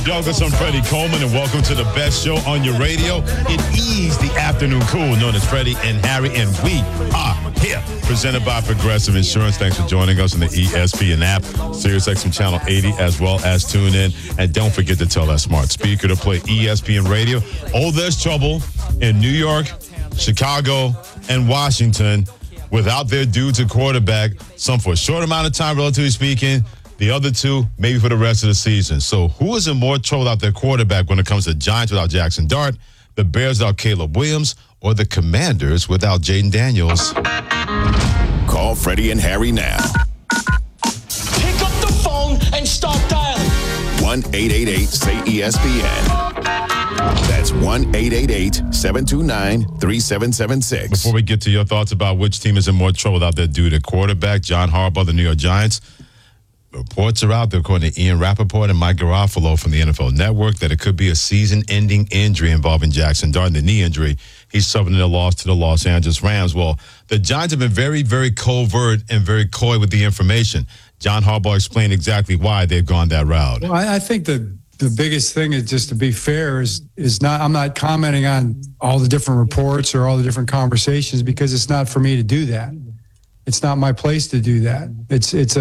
Douglas, I'm Freddie Coleman, and welcome to the best show on your radio. It is the afternoon cool, known as Freddie and Harry, and we are here. Presented by Progressive Insurance. Thanks for joining us on the ESPN app, SiriusXM Channel 80, as well as tune in. And don't forget to tell that smart speaker to play ESPN Radio. Oh, there's trouble in New York, Chicago, and Washington without their dudes at quarterback. Some for a short amount of time, relatively speaking. The other two, maybe for the rest of the season. So who is in more trouble out their quarterback when it comes to Giants without Jackson Dart, the Bears without Caleb Williams, or the Commanders without Jaden Daniels? Call Freddie and Harry now. Pick up the phone and start dialing. 1-888-SAY-ESPN. That's 1-888-729-3776. Before we get to your thoughts about which team is in more trouble without their dude at quarterback, John Harbaugh, the New York Giants, reports are out there, according to Ian Rappaport and Mike Garofalo from the NFL Network, that it could be a season-ending injury involving Jackson Dart, the knee injury. He's suffering a loss to the Los Angeles Rams. Well, the Giants have been very, very covert and very coy with the information. John Harbaugh explained exactly why they've gone that route. Well, I think the biggest thing is, just to be fair, is not. I'm not commenting on all the different reports or all the different conversations, because it's not for me to do that. It's not my place to do that. It's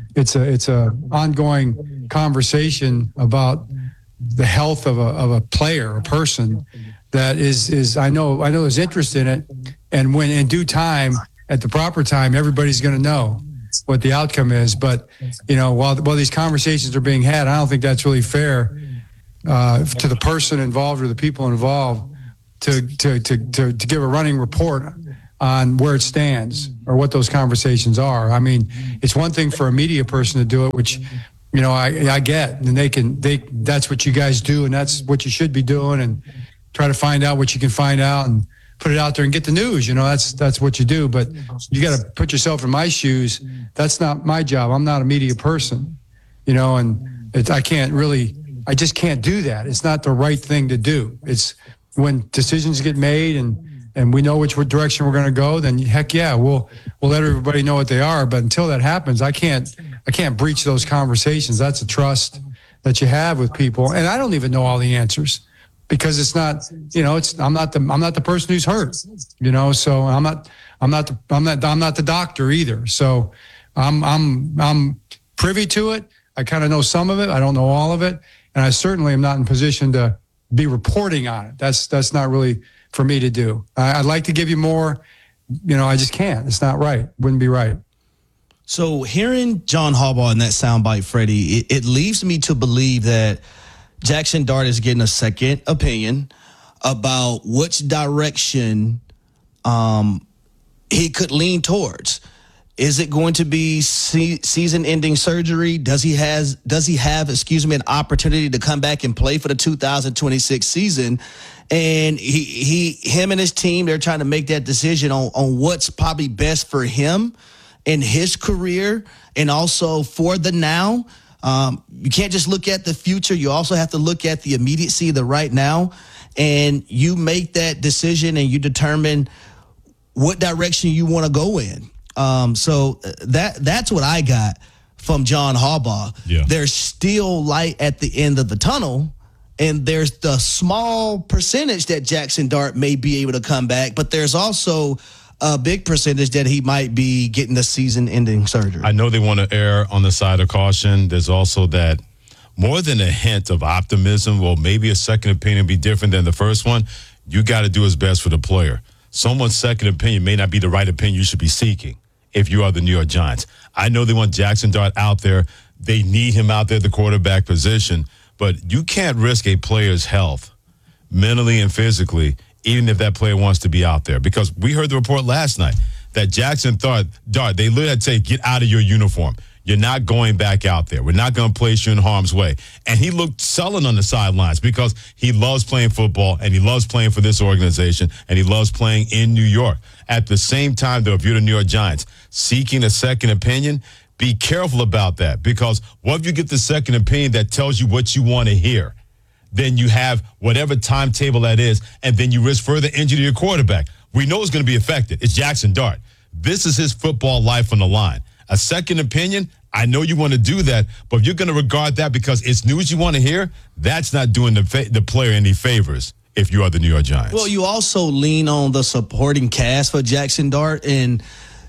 a ongoing conversation about the health of a player, a person that is I know there's interest in it, and when in due time, at the proper time, everybody's going to know what the outcome is. But while these conversations are being had, I don't think that's really fair to the person involved or the people involved to give a running report on where it stands or what those conversations are. I mean, it's one thing for a media person to do it, which, I get, and that's what you guys do, and that's what you should be doing, and try to find out what you can find out and put it out there and get the news. That's what you do. But you got to put yourself in my shoes. That's not my job. I'm not a media person, and I just can't do that. It's not the right thing to do. It's when decisions get made and we know which direction we're going to go, then heck yeah, we'll let everybody know what they are. But until that happens, I can't breach those conversations. That's a trust that you have with people, and I don't even know all the answers, because it's not, I'm not the person who's hurt, So I'm not the doctor either. So I'm privy to it. I kind of know some of it. I don't know all of it, and I certainly am not in position to be reporting on it. That's not really for me to do. I'd like to give you more, I just can't. It's not right. Wouldn't be right. So hearing John Harbaugh in that soundbite, Freddie, it leaves me to believe that Jackson Dart is getting a second opinion about which direction he could lean towards. Is it going to be season-ending surgery? Does he have, an opportunity to come back and play for the 2026 season? And him and his team, they're trying to make that decision on what's probably best for him in his career and also for the now. You can't just look at the future. You also have to look at the immediacy of the right now. And you make that decision and you determine what direction you want to go in. So that's what I got from John Harbaugh. Yeah. There's still light at the end of the tunnel, and there's the small percentage that Jackson Dart may be able to come back, but there's also a big percentage that he might be getting the season-ending surgery. I know they want to err on the side of caution. There's also that more than a hint of optimism, well, maybe a second opinion be different than the first one. You got to do what's best for the player. Someone's second opinion may not be the right opinion you should be seeking if you are the New York Giants. I know they want Jackson Dart out there. They need him out there at the quarterback position, but you can't risk a player's health mentally and physically, even if that player wants to be out there. Because we heard the report last night that Jackson Dart, they literally had to say, get out of your uniform. You're not going back out there. We're not going to place you in harm's way. And he looked sullen on the sidelines because he loves playing football and he loves playing for this organization and he loves playing in New York. At the same time, though, if you're the New York Giants seeking a second opinion, be careful about that, because what if you get the second opinion that tells you what you want to hear? Then you have whatever timetable that is, and then you risk further injury to your quarterback. We know it's going to be affected. It's Jackson Dart. This is his football life on the line. A second opinion, I know you want to do that, but if you're going to regard that because it's news you want to hear, that's not doing the player any favors if you are the New York Giants. Well, you also lean on the supporting cast for Jackson Dart, and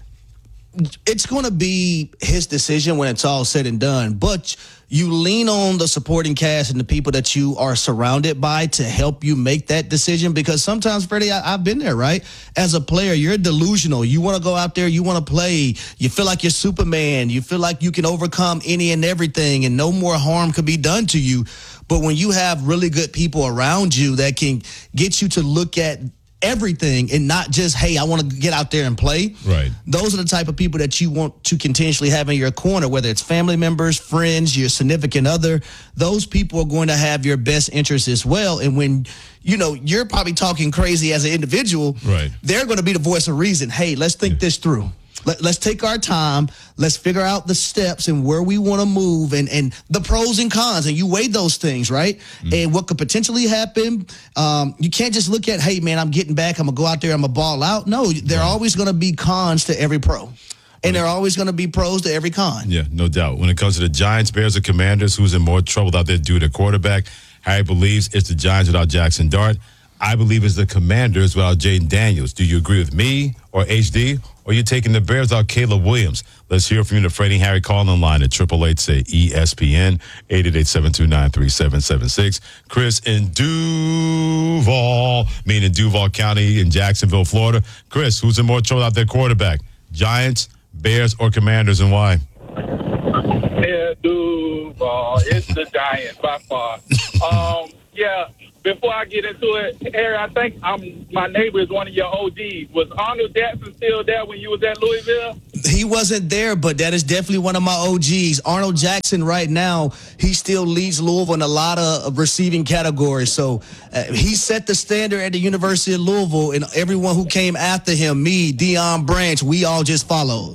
it's going to be his decision when it's all said and done. But you lean on the supporting cast and the people that you are surrounded by to help you make that decision, because sometimes, Freddie, I've been there, right? As a player, you're delusional. You want to go out there, you want to play. You feel like you're Superman. You feel like you can overcome any and everything and no more harm could be done to you. But when you have really good people around you that can get you to look at everything and not just, hey, I want to get out there and play. Right. Those are the type of people that you want to continuously have in your corner, whether it's family members, friends, your significant other. Those people are going to have your best interests as well. And when, you're probably talking crazy as an individual, right, they're going to be the voice of reason. Hey, let's think this through. Let's take our time. Let's figure out the steps and where we want to move and the pros and cons. And you weigh those things, right? And what could potentially happen. You can't just look at, hey, man, I'm getting back. I'm going to go out there. I'm going to ball out. No, there are always going to be cons to every pro. And there are always going to be pros to every con. Yeah, no doubt. When it comes to the Giants, Bears, or Commanders, who's in more trouble out there due to quarterback, Harry believes it's the Giants without Jackson Dart. I believe it's the Commanders without Jaden Daniels. Do you agree with me or HD? Or you taking the Bears without Caleb Williams? Let's hear from you, the Freddie and Harry call-in line at 888-ESPN, 888-729-3776. Chris in Duval, meaning Duval County in Jacksonville, Florida. Chris, who's in more trouble out there quarterback? Giants, Bears, or Commanders, and why? Yeah, Duval. It's the Giants by far. Yeah. Before I get into it, Harry, I think my neighbor is one of your OGs. Was Arnold Jackson still there when you was at Louisville? He wasn't there, but that is definitely one of my OGs. Arnold Jackson right now, he still leads Louisville in a lot of receiving categories. So he set the standard at the University of Louisville, and everyone who came after him, me, Deion Branch, we all just followed.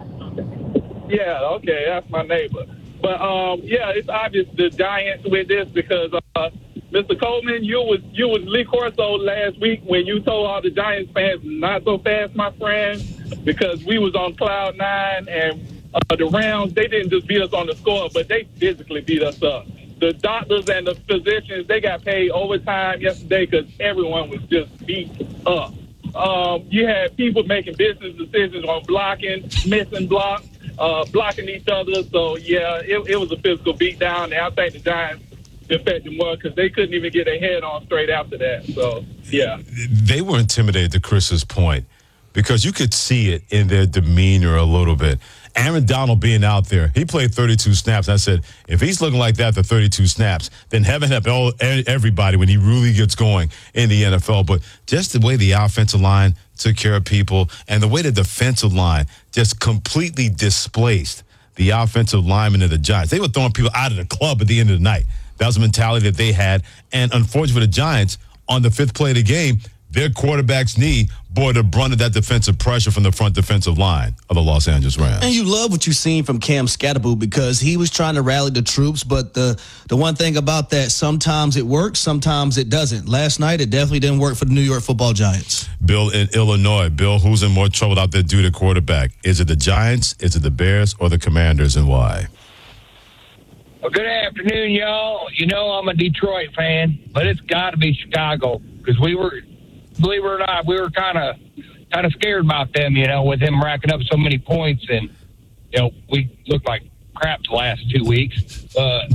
Yeah, okay, that's my neighbor. But, it's obvious the Giants with this because Mr. Coleman, you was Lee Corso last week when you told all the Giants fans, not so fast, my friend, because we was on cloud nine, and the Rams, they didn't just beat us on the score, but they physically beat us up. The doctors and the physicians, they got paid overtime yesterday because everyone was just beat up. You had people making business decisions on blocking, missing blocks, blocking each other. So, yeah, it was a physical beatdown, and I think the Giants affected more because they couldn't even get their head on straight after that. So, yeah. They were intimidated, to Chris's point, because you could see it in their demeanor a little bit. Aaron Donald being out there, he played 32 snaps. I said, if he's looking like that for 32 snaps, then heaven help everybody when he really gets going in the NFL. But just the way the offensive line took care of people and the way the defensive line just completely displaced the offensive linemen of the Giants. They were throwing people out of the club at the end of the night. That was the mentality that they had. And unfortunately for the Giants, on the fifth play of the game, their quarterback's knee bore the brunt of that defensive pressure from the front defensive line of the Los Angeles Rams. And you love what you've seen from Cam Scatterboot because he was trying to rally the troops. But the one thing about that, sometimes it works, sometimes it doesn't. Last night, it definitely didn't work for the New York Football Giants. Bill in Illinois. Bill, who's in more trouble out there due to quarterback? Is it the Giants, is it the Bears, or the Commanders, and why? Well, good afternoon, y'all. You know I'm a Detroit fan, but it's got to be Chicago because believe it or not, we were kind of scared about them, with them racking up so many points, and we looked like crap the last 2 weeks. That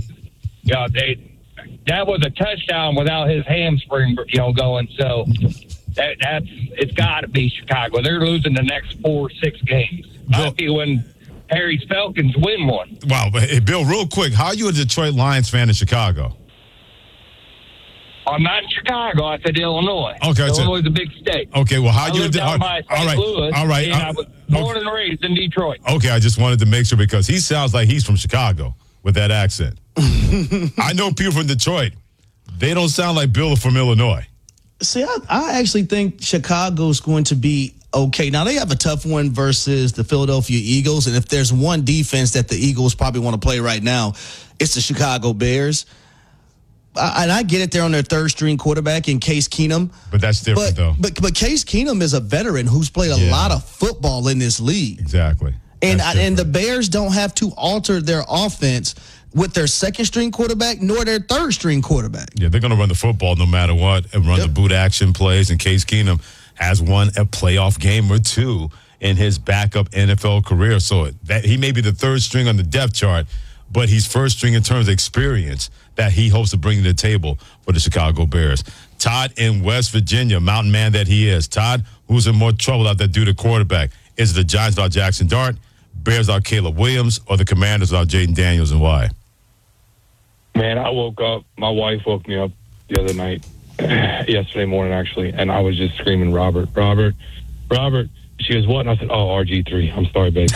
was a touchdown without his hamstring, going. So it's got to be Chicago. They're losing the next 4 or 6 games. I feel when Harry's Falcons win one. Wow, but hey, Bill, real quick, how are you a Detroit Lions fan in Chicago? I'm not in Chicago. I said Illinois. Okay, Illinois is a big state. Okay, well, how I you lived down by St. Louis, all right. and I was born and raised in Detroit. Okay, I just wanted to make sure because he sounds like he's from Chicago with that accent. I know people from Detroit. They don't sound like Bill from Illinois. See, I actually think Chicago's going to be okay. Now, they have a tough one versus the Philadelphia Eagles, and if there's one defense that the Eagles probably want to play right now, it's the Chicago Bears. And I get it, they're on their third-string quarterback in Case Keenum. But that's different, though. But Case Keenum is a veteran who's played a lot of football in this league. Exactly. And the Bears don't have to alter their offense with their second-string quarterback nor their third-string quarterback. Yeah, they're going to run the football no matter what and run the boot action plays. And Case Keenum has won a playoff game or two in his backup NFL career. So that he may be the third string on the depth chart, but he's first string in terms of experience that he hopes to bring to the table for the Chicago Bears. Todd in West Virginia, mountain man that he is. Todd, who's in more trouble out there due to quarterback? Is it the Giants without Jackson Dart, Bears without Caleb Williams, or the Commanders without Jaden Daniels, and why? Man, I woke up. My wife woke me up the other night, yesterday morning, actually, and I was just screaming, Robert. She goes, what? And I said, oh, RG3. I'm sorry, babe.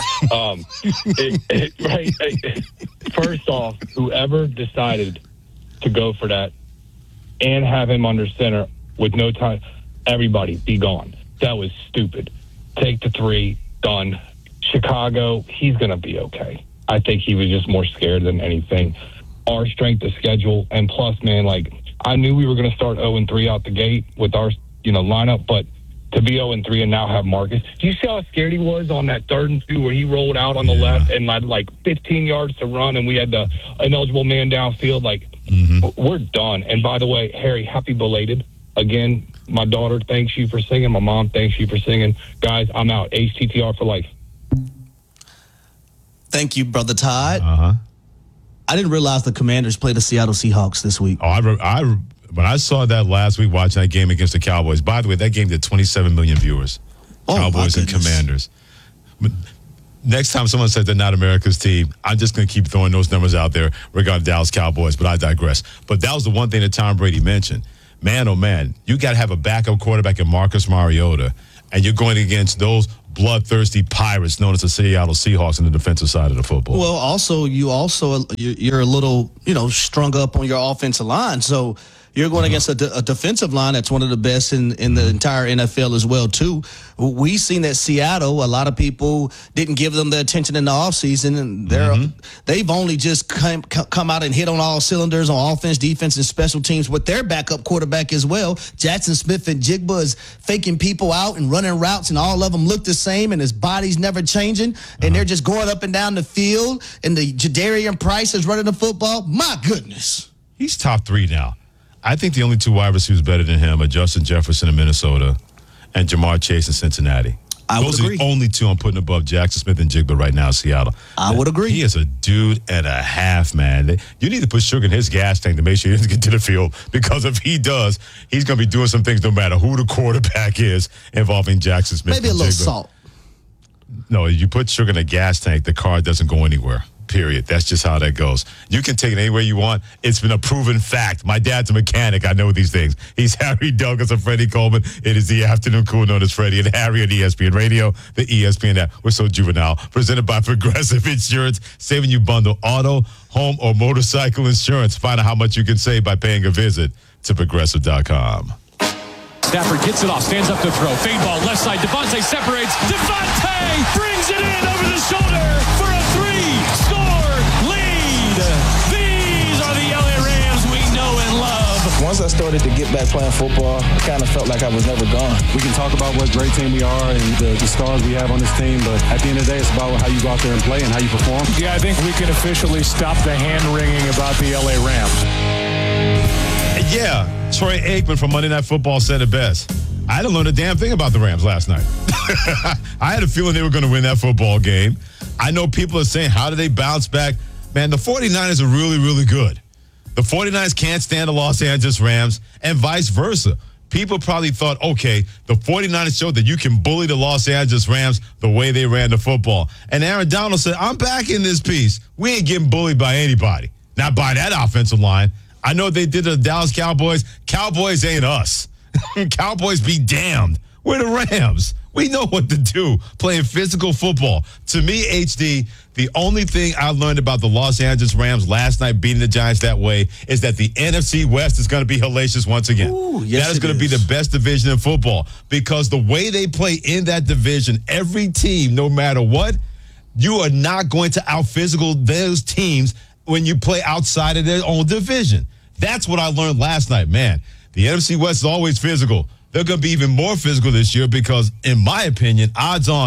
First off, whoever decided to go for that and have him under center with no time, everybody be gone. That was stupid. Take the 3, done. Chicago, he's going to be okay. I think he was just more scared than anything. Our strength of schedule, and plus, man, like, I knew we were going to start 0-3 out the gate with our, lineup, but to be 0-3 and now have Marcus. Do you see how scared he was on that 3rd and 2 where he rolled out on the left and had like 15 yards to run and we had the ineligible man downfield? Like, we're done. And by the way, Harry, happy belated. Again, my daughter thanks you for singing. My mom thanks you for singing. Guys, I'm out. HTTR for life. Thank you, Brother Todd. Uh-huh. I didn't realize the Commanders played the Seattle Seahawks this week. Oh, when I saw that last week watching that game against the Cowboys, by the way, that game did 27 million viewers. Cowboys and Commanders. But next time someone says they're not America's team, I'm just going to keep throwing those numbers out there regarding Dallas Cowboys, but I digress. But that was the one thing that Tom Brady mentioned. Man, oh, man, you got to have a backup quarterback in Marcus Mariota, and you're going against those bloodthirsty Pirates known as the Seattle Seahawks on the defensive side of the football. Well, you're a little, strung up on your offensive line. So you're going against a defensive line that's one of the best in the entire NFL as well, too. We've seen that Seattle, a lot of people didn't give them the attention in the offseason, and they've only just come out and hit on all cylinders on offense, defense, and special teams with their backup quarterback as well. Jackson Smith-Njigba is faking people out and running routes, and all of them look the same, and his body's never changing, and they're just going up and down the field, and the Jadarian Price is running the football. My goodness. He's top 3 now. I think the only 2 wide receivers better than him are Justin Jefferson in Minnesota and Jamar Chase in Cincinnati. Those are the only 2 I'm putting above Jackson Smith-Njigba right now in Seattle. I would agree. He is a dude and a half, man. You need to put sugar in his gas tank to make sure he doesn't get to the field, because if he does, he's going to be doing some things no matter who the quarterback is involving Jackson Smith-Njigba. Maybe a little salt. No, you put sugar in a gas tank, the car doesn't go anywhere. Period. That's just how that goes. You can take it anywhere you want. It's been a proven fact. My dad's a mechanic. I know these things. He's Harry Douglas and Freddie Coleman. It is the afternoon cool known as Freddie and Harry on ESPN Radio, the ESPN app. We're so juvenile. Presented by Progressive Insurance, saving you bundle auto, home, or motorcycle insurance. Find out how much you can save by paying a visit to Progressive.com. Stafford gets it off, stands up to throw. Fade ball, left side. Devontae separates. Devontae brings it in over the shoulder for a 3-score lead. These are the LA Rams we know and love. Once I started to get back playing football, I kind of felt like I was never gone. We can talk about what great team we are and the stars we have on this team, but at the end of the day, it's about how you go out there and play and how you perform. Yeah, I think we can officially stop the hand-wringing about the LA Rams. Yeah, Troy Aikman from Monday Night Football said it best. I didn't learn a damn thing about the Rams last night. I had a feeling they were going to win that football game. I know people are saying, how do they bounce back? Man, the 49ers are really, really good. The 49ers can't stand the Los Angeles Rams, and vice versa. People probably thought, okay, the 49ers showed that you can bully the Los Angeles Rams the way they ran the football. And Aaron Donald said, I'm back in this piece. We ain't getting bullied by anybody. Not by that offensive line. I know they did to the Dallas Cowboys. Cowboys ain't us. Cowboys be damned. We're the Rams. We know what to do playing physical football. To me, HD, the only thing I learned about the Los Angeles Rams last night beating the Giants that way is that the NFC West is going to be hellacious once again. Ooh, yes, that is going to be the best division in football, because the way they play in that division, every team, no matter what, you are not going to out-physical those teams when you play outside of their own division. That's what I learned last night, man. The NFC West is always physical. They're going to be even more physical this year because, in my opinion, odds on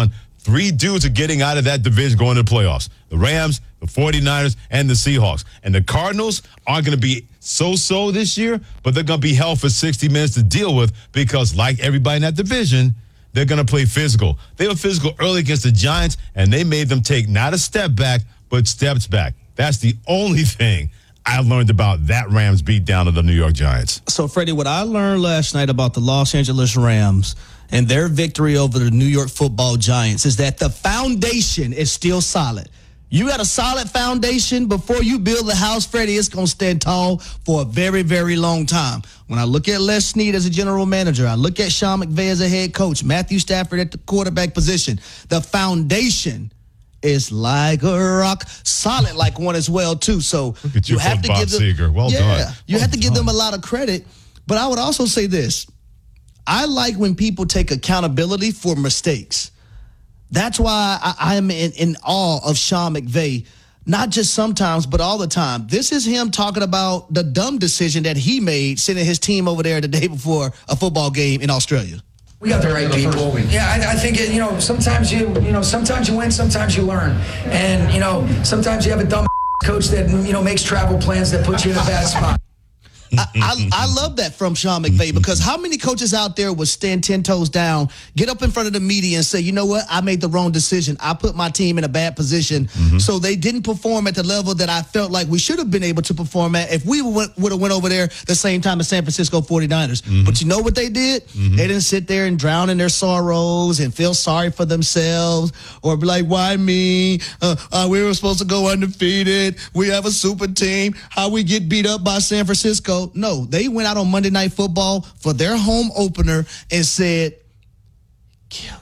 3 dudes are getting out of that division going to the playoffs. The Rams, the 49ers, and the Seahawks. And the Cardinals aren't going to be so-so this year, but they're going to be held for 60 minutes to deal with because, like everybody in that division, they're going to play physical. They were physical early against the Giants, and they made them take not a step back, but steps back. That's the only thing I learned about that Rams beat down of the New York Giants. So, Freddie, what I learned last night about the Los Angeles Rams and their victory over the New York Football Giants is that the foundation is still solid. You got a solid foundation before you build the house, Freddie, it's going to stand tall for a very, very long time. When I look at Les Snead as a general manager, I look at Sean McVay as a head coach, Matthew Stafford at the quarterback position, the foundation is like a rock, solid like one as well, too. So you have to give them, Seeger. Well done. You have to give them a lot of credit. But I would also say this. I like when people take accountability for mistakes. That's why I am in awe of Sean McVay, not just sometimes, but all the time. This is him talking about the dumb decision that he made sending his team over there the day before a football game in Australia. We got the right people. Yeah, I think sometimes you win, sometimes you learn, and sometimes you have a dumb coach that makes travel plans that put you in a bad spot. I love that from Sean McVay because how many coaches out there would stand 10 toes down, get up in front of the media and say, you know what, I made the wrong decision. I put my team in a bad position. So they didn't perform at the level that I felt like we should have been able to perform at if we would have went over there the same time as San Francisco 49ers. But you know what they did? They didn't sit there and drown in their sorrows and feel sorry for themselves or be like, why me? We were supposed to go undefeated. We have a super team. How we get beat up by San Francisco? No, they went out on Monday Night Football for their home opener and said, kill.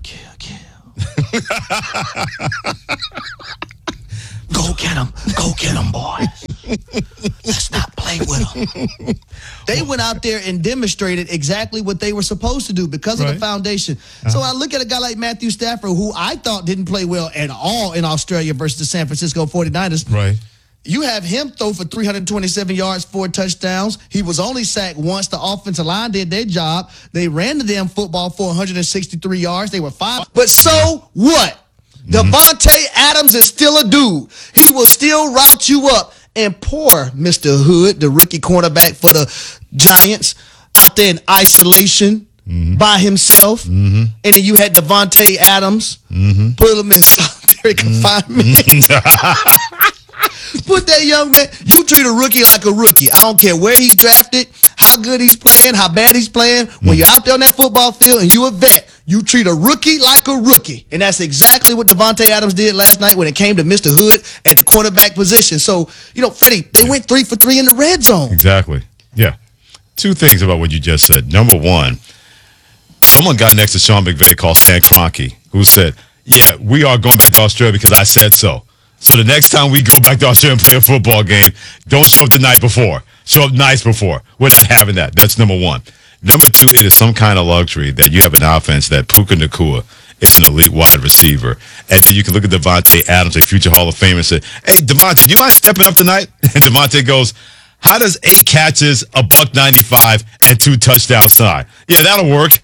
Go get them, boys. Let's not play with them. They went out there and demonstrated exactly what they were supposed to do because of the foundation. So I look at a guy like Matthew Stafford, who I thought didn't play well at all in Australia versus the San Francisco 49ers. Right. You have him throw for 327 yards, 4 touchdowns. He was only sacked once. The offensive line did their job. They ran the damn football for 163 yards. They were 5. But so what? Devontae Adams is still a dude. He will still route you up. And poor Mr. Hood, the rookie cornerback for the Giants, out there in isolation by himself. And then you had Devontae Adams, put him in solitary confinement. Put that young man, you treat a rookie like a rookie. I don't care where he's drafted, how good he's playing, how bad he's playing. When you're out there on that football field and you a vet, you treat a rookie like a rookie. And that's exactly what Devontae Adams did last night when it came to Mr. Hood at the cornerback position. So, Freddie, they went 3 for 3 in the red zone. Exactly. Yeah. 2 things about what you just said. Number one, someone got next to Sean McVay called Stan Kroenke, who said, yeah, we are going back to Australia because I said so. So the next time we go back to Australia and play a football game, don't show up the night before. Show up nice before. We're not having that. That's number one. Number 2, it is some kind of luxury that you have an offense that Puka Nacua is an elite wide receiver. And then you can look at Devontae Adams, a future Hall of Famer, and say, hey, Devontae, do you mind stepping up tonight? And Devontae goes, how does 8 catches, $195, and 2 touchdowns tonight? Yeah, that'll work.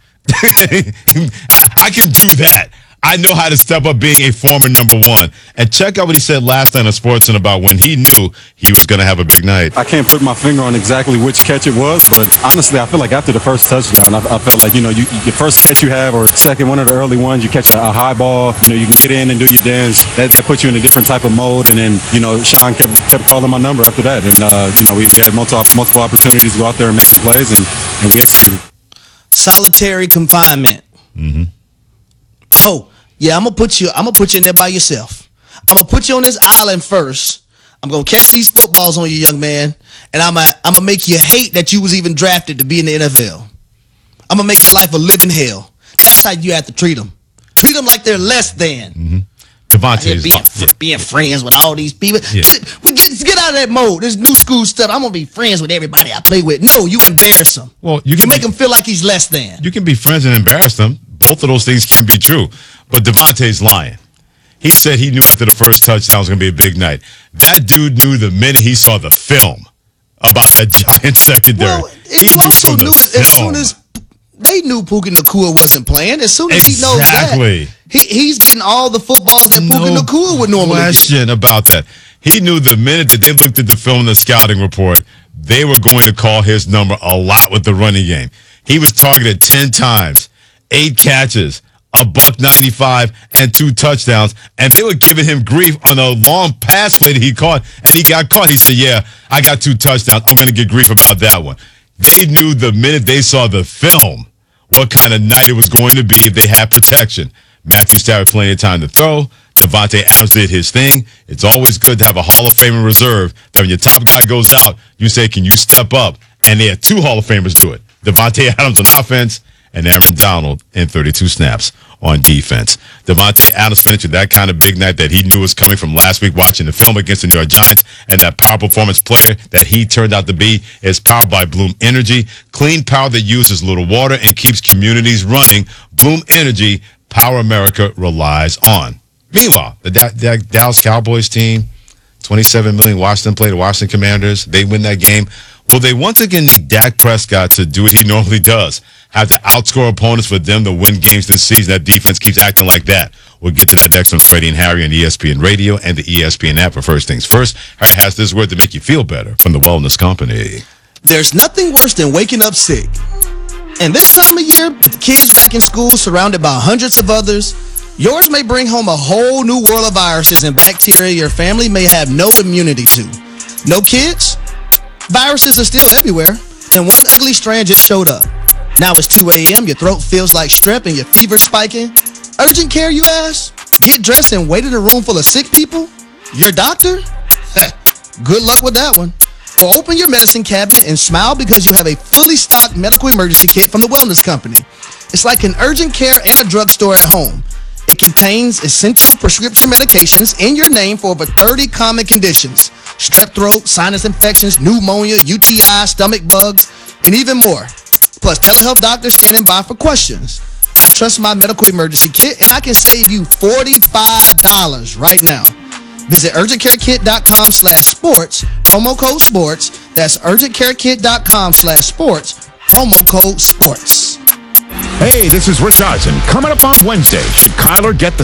I can do that. I know how to step up being a former number 1. And check out what he said last night on Sportsman about when he knew he was going to have a big night. I can't put my finger on exactly which catch it was, but honestly, I feel like after the first touchdown, I felt like, your first catch you have or second, one of the early ones, you catch a high ball, you can get in and do your dance. That puts you in a different type of mode. And then, Sean kept calling my number after that. And, we had multiple opportunities to go out there and make some plays, and we executed. Solitary confinement. Oh, yeah, I'm gonna put you in there by yourself. I'm gonna put you on this island first. I'm gonna catch these footballs on you, young man, and I'm gonna make you hate that you was even drafted to be in the NFL. I'm gonna make your life a living hell. That's how you have to treat them. Treat them like they're less than. Devontae being friends with all these people. Yeah. Get out of that mode. This new school stuff. I'm gonna be friends with everybody I play with. No, you embarrass him. Well, you make him feel like he's less than. You can be friends and embarrass them. Both of those things can be true. But Devontae's lying. He said he knew after the first touchdown was going to be a big night. That dude knew the minute he saw the film about that Giants secondary. Well, he knew as soon as they knew Puka Nacua wasn't playing. As soon as he knows that, He's getting all the footballs that Puka Nacua would normally get. Question about that. He knew the minute that they looked at the film and the scouting report, they were going to call his number a lot with the running game. He was targeted 10 times, 8 catches, $195, and 2 touchdowns, and they were giving him grief on a long pass play that he caught, and he got caught. He said, yeah, I got 2 touchdowns. I'm going to get grief about that one. They knew the minute they saw the film what kind of night it was going to be if they had protection. Matthew Stafford plenty of time to throw. Devontae Adams did his thing. It's always good to have a Hall of Famer reserve that when your top guy goes out, you say, can you step up? And they had 2 Hall of Famers do it. Devontae Adams on offense and Aaron Donald in 32 snaps on defense. Devontae Adams finishing that kind of big night that he knew was coming from last week watching the film against the New York Giants, and that power performance player that he turned out to be is powered by Bloom Energy. Clean power that uses little water and keeps communities running. Bloom Energy, power America relies on. Meanwhile, the Dallas Cowboys team, 27 million watched them play the Washington Commanders. They win that game. Will they once again need Dak Prescott to do what he normally does? Have to outscore opponents for them to win games this season? That defense keeps acting like that. We'll get to that next on Freddie and Harry on ESPN Radio and the ESPN app. For first things first, Harry has this word to make you feel better from the Wellness Company. There's nothing worse than waking up sick. And this time of year, with the kids back in school surrounded by hundreds of others, yours may bring home a whole new world of viruses and bacteria your family may have no immunity to. No kids? Viruses are still everywhere, and one ugly strand just showed up. Now it's 2 a.m., your throat feels like strep and your fever's spiking. Urgent care, you ask? Get dressed and wait in a room full of sick people? Your doctor? Good luck with that one. Or open your medicine cabinet and smile because you have a fully stocked medical emergency kit from the Wellness Company. It's like an urgent care and a drugstore at home. It contains essential prescription medications in your name for over 30 common conditions. Strep throat, sinus infections, pneumonia, UTI, stomach bugs, and even more. Plus, telehealth doctors standing by for questions. Trust my medical emergency kit, and I can save you $45 right now. Visit urgentcarekit.com/sports, promo code sports. That's urgentcarekit.com/sports, promo code sports. Hey, this is Rich Eisen. Coming up on Wednesday, should Kyler get the